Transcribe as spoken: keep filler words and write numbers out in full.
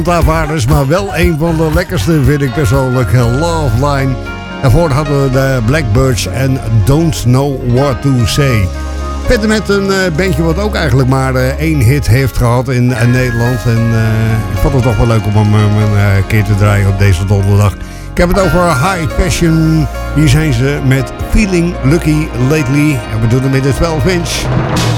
Tavares, maar wel een van de lekkerste vind ik persoonlijk. Love Line. Daarvoor hadden we de Blackbirds en Don't Know What To Say. Verder met een uh, bandje wat ook eigenlijk maar uh, één hit heeft gehad in, in Nederland. En uh, ik vond het toch wel leuk om hem een uh, keer te draaien op deze donderdag. Ik heb het over High Passion. Hier zijn ze met Feeling Lucky Lately. En we doen het met de twaalf inch.